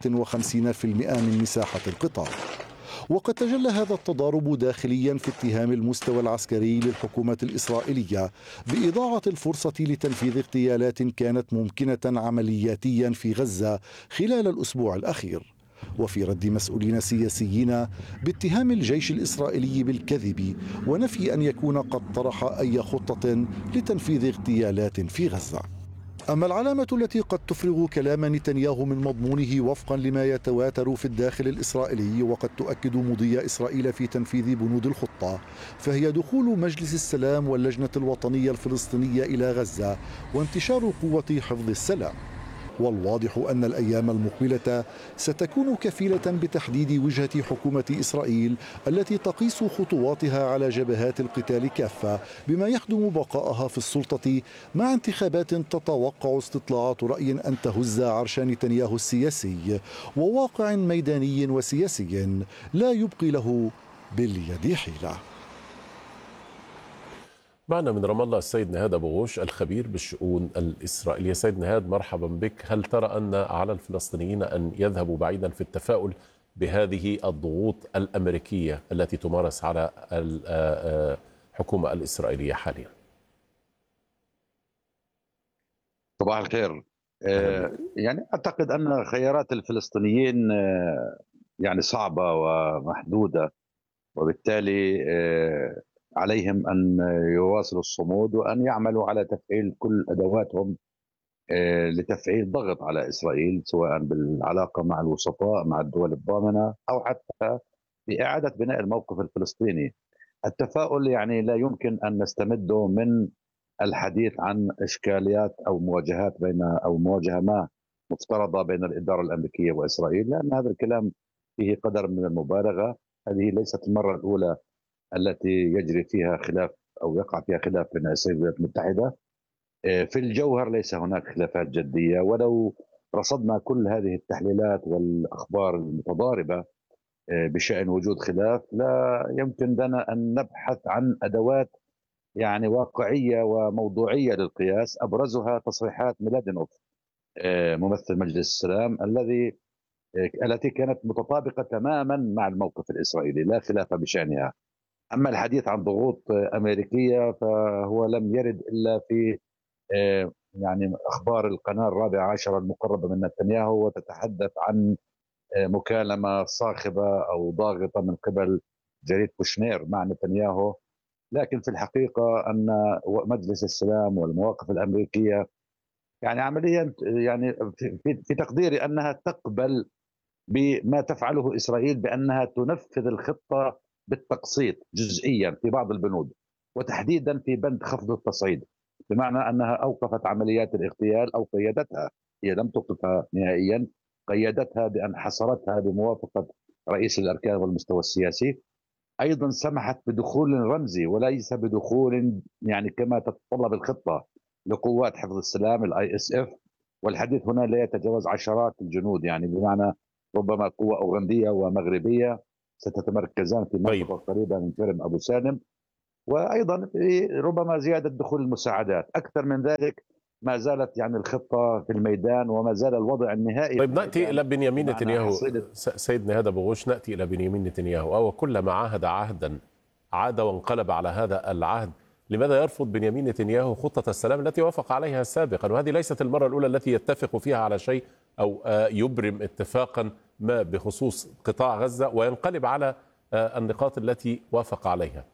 53% من مساحة القطاع. وقد تجلى هذا التضارب داخليا في اتهام المستوى العسكري للحكومة الإسرائيلية بإضاعة الفرصة لتنفيذ اغتيالات كانت ممكنة عملياتيا في غزة خلال الأسبوع الأخير، وفي رد مسؤولين سياسيين باتهام الجيش الإسرائيلي بالكذب ونفي أن يكون قد طرح أي خطة لتنفيذ اغتيالات في غزة. أما العلامة التي قد تفرغ كلام نتنياهو من مضمونه وفقا لما يتواتر في الداخل الإسرائيلي وقد تؤكد مضي إسرائيل في تنفيذ بنود الخطة، فهي دخول مجلس السلام واللجنة الوطنية الفلسطينية إلى غزة وانتشار قوة حفظ السلام. والواضح أن الأيام المقبلة ستكون كفيلة بتحديد وجهة حكومة إسرائيل التي تقيس خطواتها على جبهات القتال كافة بما يخدم بقائها في السلطة، مع انتخابات تتوقع استطلاعات رأي أن تهز عرش نتنياهو السياسي، وواقع ميداني وسياسي لا يبقي له باليد حيلة. معنا من رام الله السيد نهاد أبو غوش الخبير بالشؤون الإسرائيلية. سيد نهاد، مرحبا بك. هل ترى أن على الفلسطينيين أن يذهبوا بعيدا في التفاؤل بهذه الضغوط الأمريكية التي تمارس على الحكومة الإسرائيلية حاليا؟ صباح الخير. يعني أعتقد أن خيارات الفلسطينيين يعني صعبة ومحدودة، وبالتالي عليهم أن يواصلوا الصمود وأن يعملوا على تفعيل كل أدواتهم لتفعيل ضغط على إسرائيل، سواء بالعلاقة مع الوسطاء مع الدول الضامنة أو حتى بإعادة بناء الموقف الفلسطيني. التفاؤل يعني لا يمكن أن نستمده من الحديث عن إشكاليات أو مواجهات أو مواجهة ما مفترضة بين الإدارة الأمريكية وإسرائيل، لأن هذا الكلام فيه قدر من المبالغة. هذه ليست المرة الأولى التي يجري فيها خلاف أو يقع فيها خلاف بين إسرائيل والولايات المتحدة. في الجوهر ليس هناك خلافات جدية، ولو رصدنا كل هذه التحليلات والأخبار المتضاربة بشأن وجود خلاف، لا يمكن لنا أن نبحث عن أدوات يعني واقعية وموضوعية للقياس. أبرزها تصريحات ميلادينوف ممثل مجلس السلام التي كانت متطابقة تماما مع الموقف الإسرائيلي، لا خلاف بشأنها. أما الحديث عن ضغوط أمريكية فهو لم يرد إلا في يعني أخبار القناة الرابعة عشر المقربة من نتنياهو، وتتحدث عن مكالمة صاخبة أو ضاغطة من قبل جريدة كوشنير مع نتنياهو. لكن في الحقيقة أن مجلس السلام والمواقف الأمريكية يعني عمليا يعني في تقديري أنها تقبل بما تفعله إسرائيل، بأنها تنفذ الخطة بالتقسيط جزئيا في بعض البنود، وتحديدا في بند خفض التصعيد، بمعنى أنها أوقفت عمليات الاغتيال أو قيدتها. هي لم توقفها نهائيا، قيدتها بأن حصرتها بموافقة رئيس الأركان والمستوى السياسي. أيضا سمحت بدخول رمزي وليس بدخول يعني كما تتطلب الخطة لقوات حفظ السلام ISF، والحديث هنا لا يتجاوز عشرات الجنود، يعني بمعنى ربما قوة أوغندية ومغربية ستتمركزان في منطقة قريبة من كرم أبو سالم، وأيضا ربما زيادة دخول المساعدات. أكثر من ذلك ما زالت يعني الخطة في الميدان، وما زال الوضع النهائي. طيب نأتي إلى بنيامين نتنياهو. سيدنا هذا بغوش، نأتي إلى بنيامين نتنياهو. أو كلما عاهد عهدا عاد وانقلب على هذا العهد. لماذا يرفض بنيامين نتنياهو خطة السلام التي وافق عليها سابقا؟ وهذه ليست المرة الأولى التي يتفق فيها على شيء أو يبرم اتفاقا ما بخصوص قطاع غزة وينقلب على النقاط التي وافق عليها.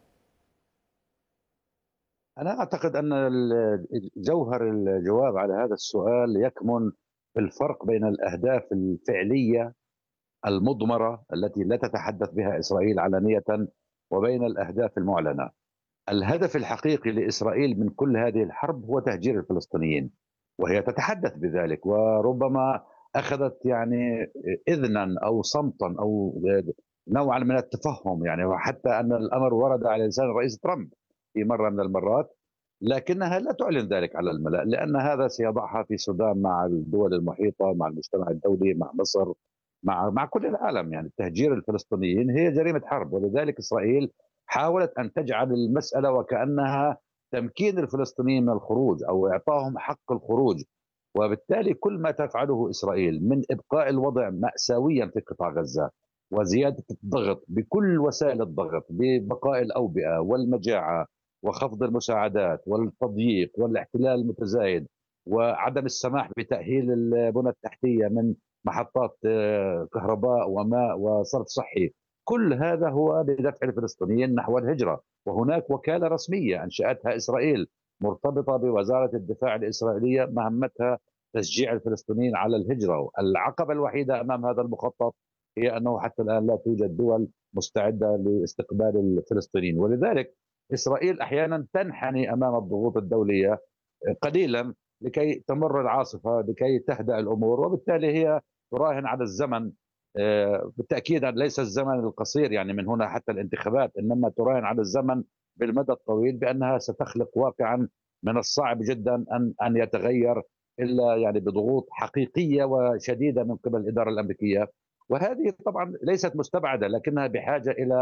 أنا أعتقد أن جوهر الجواب على هذا السؤال يكمن في الفرق بين الأهداف الفعلية المضمرة التي لا تتحدث بها إسرائيل علانية وبين الأهداف المعلنة. الهدف الحقيقي لإسرائيل من كل هذه الحرب هو تهجير الفلسطينيين، وهي تتحدث بذلك، وربما أخذت يعني إذنا أو صمتا أو نوعا من التفهم، يعني وحتى أن الأمر ورد على لسان الرئيس ترامب في مرة من المرات، لكنها لا تعلن ذلك على الملأ، لأن هذا سيضعها في صدام مع الدول المحيطة، مع المجتمع الدولي، مع مصر، مع كل العالم. يعني تهجير الفلسطينيين هي جريمة حرب، ولذلك إسرائيل حاولت أن تجعل المسألة وكأنها تمكين الفلسطينيين من الخروج أو إعطائهم حق الخروج. وبالتالي كل ما تفعله إسرائيل من إبقاء الوضع مأساويا في قطاع غزة وزيادة الضغط بكل وسائل الضغط، ببقاء الأوبئة والمجاعة وخفض المساعدات والتضييق والاحتلال المتزايد وعدم السماح بتأهيل البنى التحتية من محطات كهرباء وماء وصرف صحي، كل هذا هو بدفع الفلسطينيين نحو الهجرة. وهناك وكالة رسمية أنشأتها إسرائيل مرتبطة بوزارة الدفاع الإسرائيلية مهمتها تشجيع الفلسطينيين على الهجرة. العقبة الوحيدة أمام هذا المخطط هي أنه حتى الآن لا توجد دول مستعدة لاستقبال الفلسطينيين، ولذلك إسرائيل أحيانا تنحني أمام الضغوط الدولية قليلا لكي تمر العاصفة، لكي تهدأ الأمور، وبالتالي هي تراهن على الزمن. بالتأكيد ليس الزمن القصير يعني من هنا حتى الانتخابات، إنما تراهن على الزمن بالمدى الطويل بأنها ستخلق واقعا من الصعب جدا أن يتغير إلا يعني بضغوط حقيقية وشديدة من قبل الإدارة الأمريكية. وهذه طبعا ليست مستبعدة، لكنها بحاجة إلى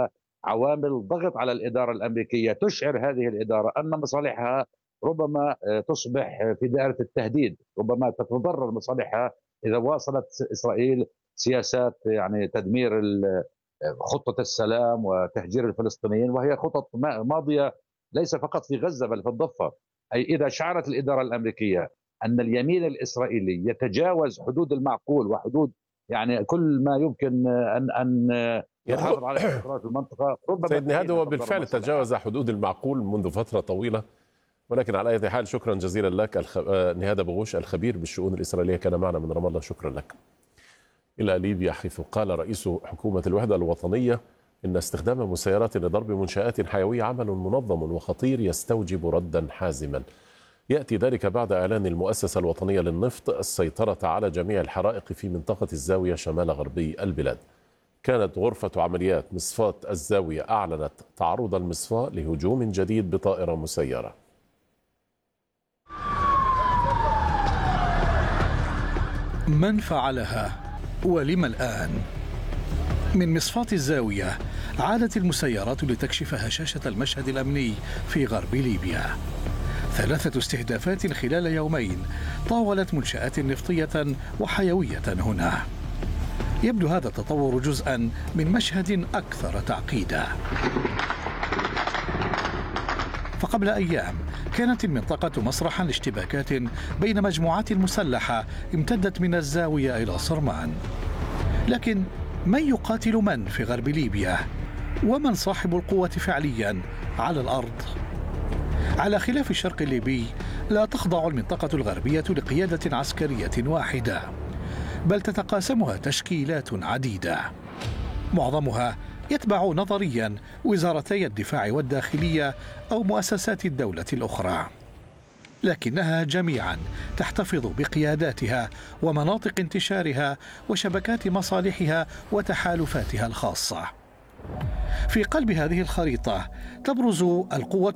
عوامل ضغط على الإدارة الأمريكية تشعر هذه الإدارة أن مصالحها ربما تصبح في دائرة التهديد، ربما تتضرر مصالحها إذا واصلت إسرائيل سياسات يعني تدمير خطة السلام وتهجير الفلسطينيين، وهي خطط ماضية ليس فقط في غزة بل في الضفة. أي إذا شعرت الإدارة الأمريكية أن اليمين الإسرائيلي يتجاوز حدود المعقول وحدود يعني كل ما يمكن أن يحافظ على استقرار المنطقة، ربما سيد نهاد هو بالفعل تجاوز حدود المعقول منذ فترة طويلة، ولكن على أي حال شكرا جزيلا لك نهاد بغوش الخبير بالشؤون الإسرائيلية كان معنا من رام الله. شكرا لك. إلى ليبيا، حيث قال رئيس حكومة الوحدة الوطنية إن استخدام مسيرات لضرب منشآت حيوية عمل منظم وخطير يستوجب ردا حازما. يأتي ذلك بعد إعلان المؤسسة الوطنية للنفط السيطرة على جميع الحرائق في منطقة الزاوية شمال غربي البلاد. كانت غرفة عمليات مصفاة الزاوية أعلنت تعرض المصفاة لهجوم جديد بطائرة مسيرة. من فعلها ولم الآن؟ من مصفاة الزاوية عادت المسيرات لتكشف هشاشة المشهد الأمني في غرب ليبيا. 3 استهدافات خلال يومين طاولت منشآت نفطية وحيوية هنا. يبدو هذا التطور جزءا من مشهد أكثر تعقيدا. فقبل أيام كانت المنطقة مسرحا لاشتباكات بين مجموعات مسلحة امتدت من الزاوية إلى صرمان. لكن من يقاتل من في غرب ليبيا؟ ومن صاحب القوة فعليا على الأرض؟ على خلاف الشرق الليبي، لا تخضع المنطقة الغربية لقيادة عسكرية واحدة، بل تتقاسمها تشكيلات عديدة، معظمها يتبع نظريا وزارتي الدفاع والداخلية أو مؤسسات الدولة الأخرى، لكنها جميعا تحتفظ بقياداتها ومناطق انتشارها وشبكات مصالحها وتحالفاتها الخاصة. في قلب هذه الخريطة تبرز القوة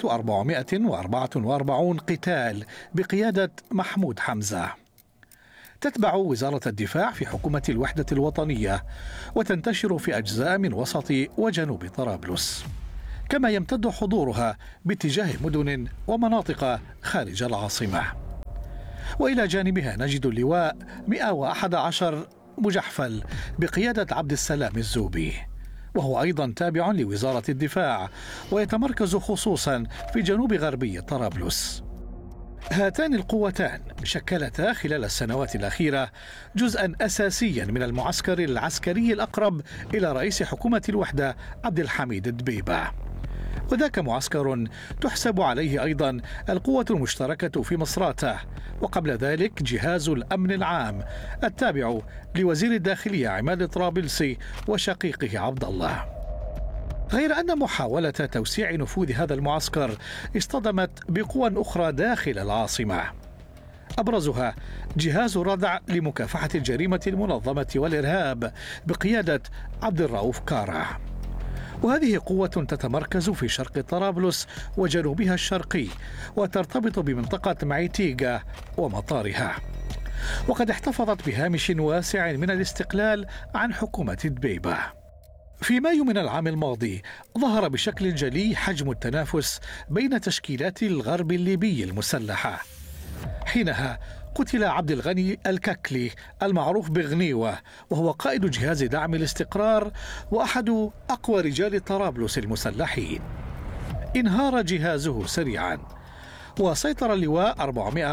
444 قتال بقيادة محمود حمزة. تتبع وزارة الدفاع في حكومة الوحدة الوطنية وتنتشر في أجزاء من وسط وجنوب طرابلس، كما يمتد حضورها باتجاه مدن ومناطق خارج العاصمة. وإلى جانبها نجد اللواء 111 مجحفل بقيادة عبد السلام الزوبي، وهو أيضا تابع لوزارة الدفاع ويتمركز خصوصا في جنوب غربي طرابلس. هاتان القوتان شكلتا خلال السنوات الأخيرة جزءا أساسيا من المعسكر العسكري الأقرب إلى رئيس حكومة الوحدة عبد الحميد دبيبة، وذاك معسكر تحسب عليه أيضا القوة المشتركة في مصراتة، وقبل ذلك جهاز الأمن العام التابع لوزير الداخلية عماد طرابلسي وشقيقه عبد الله. غير أن محاولة توسيع نفوذ هذا المعسكر اصطدمت بقوى أخرى داخل العاصمة، أبرزها جهاز الردع لمكافحة الجريمة المنظمة والإرهاب بقيادة عبد الرؤوف كارع، وهذه قوة تتمركز في شرق طرابلس وجنوبها الشرقي وترتبط بمنطقة معيتيغا ومطارها، وقد احتفظت بهامش واسع من الاستقلال عن حكومة دبيبة. في مايو من العام الماضي ظهر بشكل جلي حجم التنافس بين تشكيلات الغرب الليبي المسلحة. حينها قتل عبد الغني الككلي المعروف بغنيوة، وهو قائد جهاز دعم الاستقرار وأحد أقوى رجال طرابلس المسلحين. انهار جهازه سريعا، وسيطر اللواء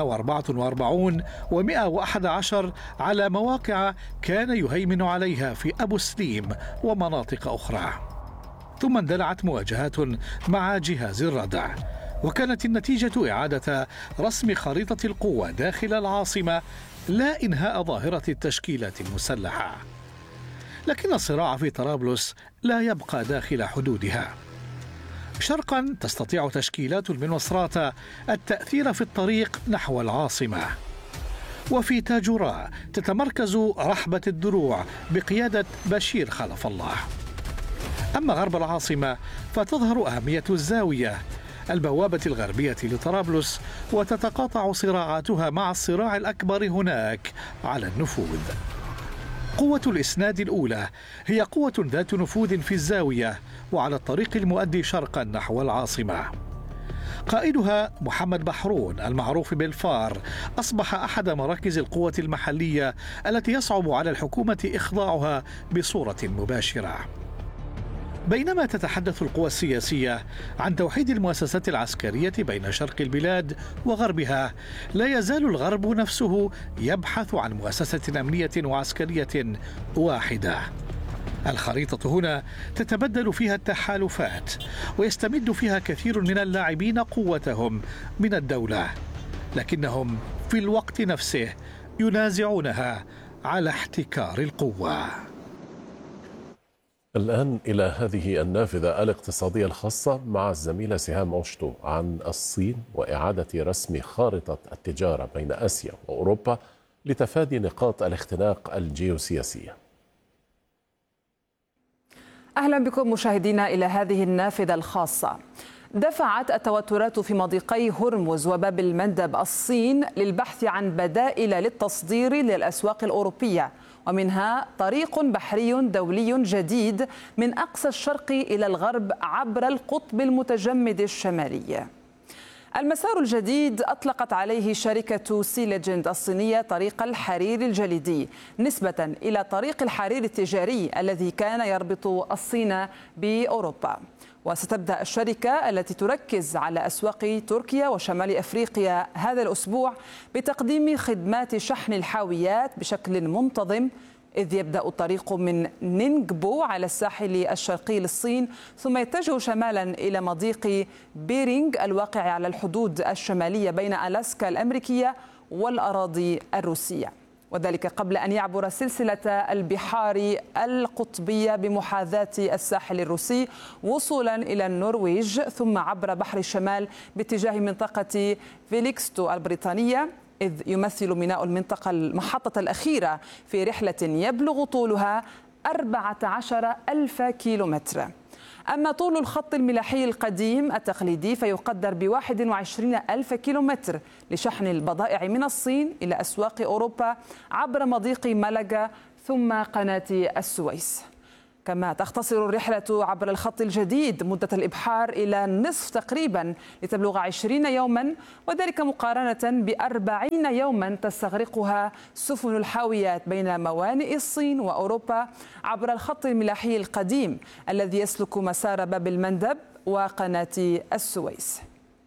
444 و111 على مواقع كان يهيمن عليها في أبو سليم ومناطق أخرى. ثم اندلعت مواجهات مع جهاز الردع، وكانت النتيجة إعادة رسم خريطة القوة داخل العاصمة، لا إنهاء ظاهرة التشكيلات المسلحة. لكن الصراع في طرابلس لا يبقى داخل حدودها. شرقا تستطيع تشكيلات من مصراتة التأثير في الطريق نحو العاصمة، وفي تاجوراء تتمركز رحبة الدروع بقيادة بشير خلف الله. أما غرب العاصمة فتظهر أهمية الزاوية البوابة الغربية لطرابلس، وتتقاطع صراعاتها مع الصراع الأكبر هناك على النفوذ. قوة الإسناد الأولى هي قوة ذات نفوذ في الزاوية وعلى الطريق المؤدي شرقا نحو العاصمة. قائدها محمد بحرون المعروف بالفار أصبح أحد مراكز القوة المحلية التي يصعب على الحكومة إخضاعها بصورة مباشرة. بينما تتحدث القوى السياسية عن توحيد المؤسسات العسكرية بين شرق البلاد وغربها، لا يزال الغرب نفسه يبحث عن مؤسسة أمنية وعسكرية واحدة. الخريطة هنا تتبدل فيها التحالفات، ويستمد فيها كثير من اللاعبين قوتهم من الدولة، لكنهم في الوقت نفسه ينازعونها على احتكار القوة. الآن إلى هذه النافذة الاقتصادية الخاصة مع الزميلة سهام أوشتو عن الصين وإعادة رسم خارطة التجارة بين آسيا وأوروبا لتفادي نقاط الاختناق الجيوسياسية. أهلا بكم مشاهدينا إلى هذه النافذة الخاصة. دفعت التوترات في مضيقي هرمز وباب المندب الصين للبحث عن بدائل للتصدير للأسواق الأوروبية، ومنها طريق بحري دولي جديد من أقصى الشرق إلى الغرب عبر القطب المتجمد الشمالي. المسار الجديد أطلقت عليه شركة سي ليجند الصينية طريق الحرير الجليدي نسبة إلى طريق الحرير التجاري الذي كان يربط الصين بأوروبا. وستبدأ الشركة التي تركز على أسواق تركيا وشمال أفريقيا هذا الأسبوع بتقديم خدمات شحن الحاويات بشكل منتظم، إذ يبدأ الطريق من نينغبو على الساحل الشرقي للصين، ثم يتجه شمالا إلى مضيق بيرينغ الواقع على الحدود الشمالية بين ألاسكا الأمريكية والأراضي الروسية، وذلك قبل أن يعبر سلسلة البحار القطبية بمحاذاة الساحل الروسي وصولا إلى النرويج، ثم عبر بحر الشمال باتجاه منطقة فيليكستو البريطانية، إذ يمثل ميناء المنطقة المحطة الأخيرة في رحلة يبلغ طولها 14,000 كيلومتر. أما طول الخط الملاحي القديم التقليدي فيقدر ب21,000 كيلومتر لشحن البضائع من الصين إلى أسواق أوروبا عبر مضيق مالاغا ثم قناة السويس. كما تختصر الرحلة عبر الخط الجديد مدة الإبحار إلى نصف تقريبا لتبلغ 20 يوما، وذلك مقارنة ب40 يوما تستغرقها سفن الحاويات بين موانئ الصين وأوروبا عبر الخط الملاحي القديم الذي يسلك مسار باب المندب وقناة السويس.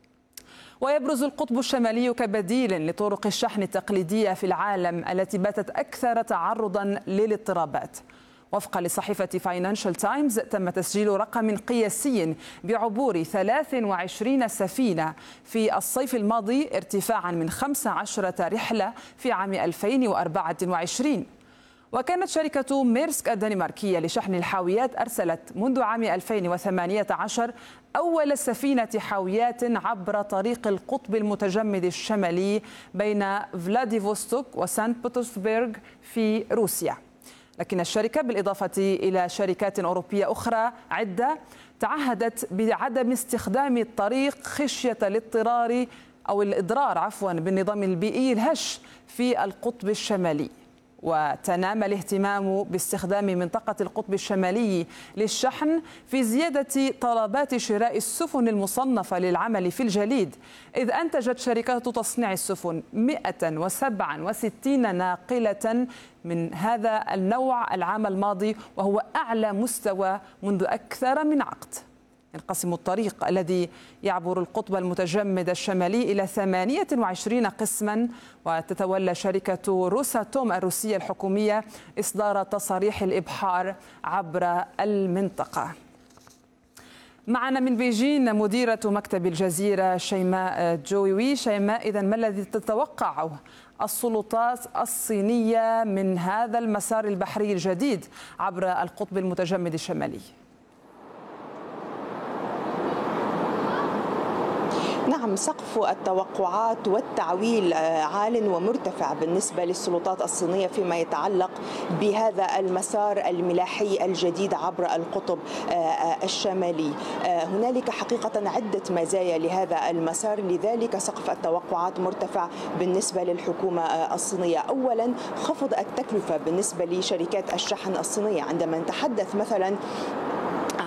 ويبرز القطب الشمالي كبديل لطرق الشحن التقليدية في العالم التي باتت أكثر تعرضا للاضطرابات. وفقا لصحيفة فاينانشال تايمز تم تسجيل رقم قياسي بعبور 23 سفينة في الصيف الماضي، ارتفاعا من 15 رحلة في عام 2024. وكانت شركة ميرسك الدنماركية لشحن الحاويات أرسلت منذ عام 2018 أول سفينة حاويات عبر طريق القطب المتجمد الشمالي بين فلاديفوستوك وسانت بطرسبرغ في روسيا. لكن الشركة بالإضافة إلى شركات أوروبية أخرى عدة تعهدت بعدم استخدام الطريق خشية الإضرار بالنظام البيئي الهش في القطب الشمالي. وتنام الاهتمام باستخدام منطقة القطب الشمالي للشحن في زيادة طلبات شراء السفن المصنفة للعمل في الجليد، إذ أنتجت شركات تصنيع السفن 167 ناقلة من هذا النوع العام الماضي، وهو أعلى مستوى منذ أكثر من عقد. ينقسم الطريق الذي يعبر القطب المتجمد الشمالي إلى 28 قسما، وتتولى شركة روساتوم الروسية الحكومية إصدار تصاريح الإبحار عبر المنطقة. معنا من بيجين مديرة مكتب الجزيرة شيماء جويوي. شيماء، إذن ما الذي تتوقعه السلطات الصينية من هذا المسار البحري الجديد عبر القطب المتجمد الشمالي؟ نعم، سقف التوقعات والتعويل عال ومرتفع بالنسبة للسلطات الصينية فيما يتعلق بهذا المسار الملاحي الجديد عبر القطب الشمالي. هنالك حقيقة عدة مزايا لهذا المسار، لذلك سقف التوقعات مرتفع بالنسبة للحكومة الصينية. أولا، خفض التكلفة بالنسبة لشركات الشحن الصينية. عندما نتحدث مثلا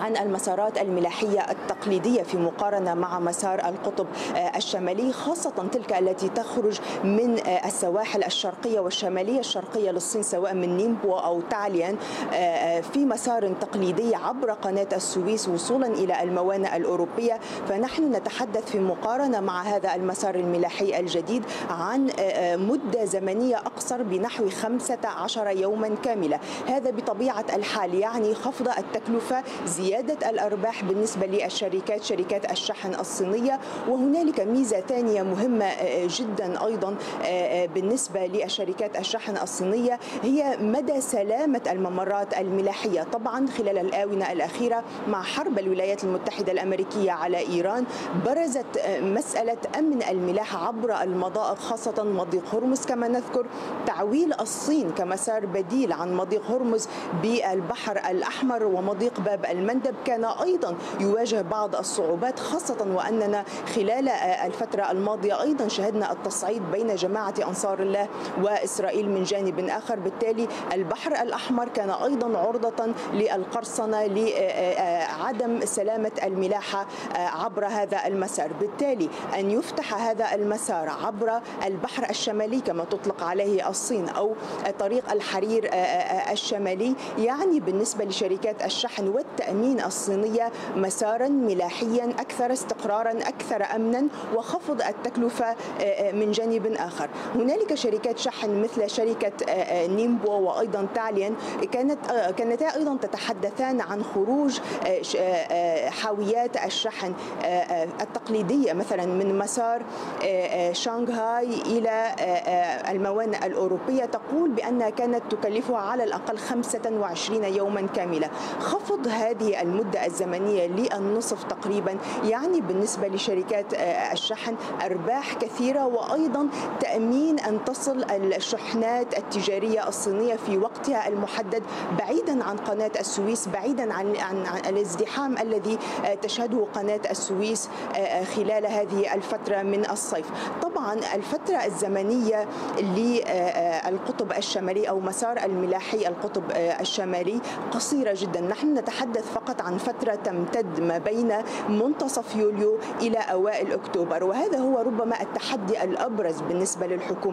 عن المسارات الملاحية التقليدية في مقارنة مع مسار القطب الشمالي، خاصة تلك التي تخرج من السواحل الشرقية والشمالية الشرقية للصين سواء من نيمبو أو تاليان في مسار تقليدي عبر قناة السويس وصولا إلى الموانئ الأوروبية. فنحن نتحدث في مقارنة مع هذا المسار الملاحي الجديد عن مدة زمنية أقصر بنحو 15 يوما كاملة. هذا بطبيعة الحال يعني خفض التكلفة، زيادة الأرباح بالنسبة للشركات شركات الشحن الصينية. وهنالك ميزة ثانية مهمة جدا أيضا بالنسبة للشركات الشحن الصينية هي مدى سلامة الممرات الملاحية. طبعا خلال الآونة الأخيرة مع حرب الولايات المتحدة الأمريكية على إيران برزت مسألة أمن الملاحة عبر المضائق خاصة مضيق هرمز. كما نذكر تعويل الصين كمسار بديل عن مضيق هرمز بالبحر الأحمر ومضيق باب المندب كان أيضا يواجه بعض الصعوبات، خاصة وأننا خلال الفترة الماضية أيضا شهدنا التصعيد بين جماعة أنصار الله وإسرائيل من جانب آخر. بالتالي البحر الأحمر كان أيضا عرضة للقرصنة لعدم سلامة الملاحة عبر هذا المسار. بالتالي أن يفتح هذا المسار عبر البحر الشمالي كما تطلق عليه الصين أو طريق الحرير الشمالي يعني بالنسبة لشركات الشحن والتأمين الصينية مسارا ملاحيا أكثر استقرارا أكثر أمنا وخفض التكلفة من جانب آخر. هنالك شركات شحن مثل شركة نيمبو وأيضا تاليان كانتا أيضا تتحدثان عن خروج حاويات الشحن التقليدية مثلا من مسار شانغهاي إلى الموانئ الأوروبية، تقول بأنها كانت تكلفها على الأقل 25 يوما كاملة. خفض هذه المدة الزمنية للنصف تقريبا يعني بالنسبة لشركات الشحن أرباح كثيرة وأيضا تأمين أن تصل الشحنات التجارية الصينية في وقتها المحدد بعيدا عن قناة السويس، بعيدا عن الازدحام الذي تشهده قناة السويس خلال هذه الفترة من الصيف. طبعا الفترة الزمنية للقطب الشمالي أو مسار الملاحي القطب الشمالي قصيرة جدا. نحن نتحدث فقط عن فترة تمتد ما بين منتصف يوليو إلى أوائل أكتوبر، وهذا هو ربما التحدي الأبرز بالنسبة للحكومة